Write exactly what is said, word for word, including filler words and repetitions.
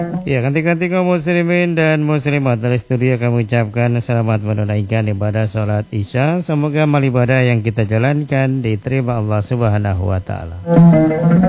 Ya, kanti-kanti kaum muslimin dan muslimat dari studio kami ucapkan selamat menunaikan ibadah sholat isya. Semoga amal ibadah yang kita jalankan diterima Allah Subhanahu wa taala.